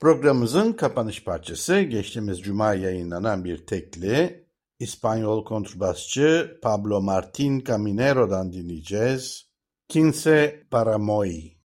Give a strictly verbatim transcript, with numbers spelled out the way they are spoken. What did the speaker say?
Programımızın kapanış parçası geçtiğimiz cuma yayınlanan bir tekli İspanyol kontrbasçı Pablo Martín Caminero'dan dinleyeceğiz. Quince para Moi.